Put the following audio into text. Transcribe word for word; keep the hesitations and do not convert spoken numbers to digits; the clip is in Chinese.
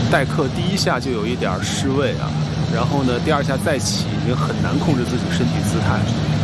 代课第一下就有一点失位啊，然后呢，第二下再起已经很难控制自己身体姿态。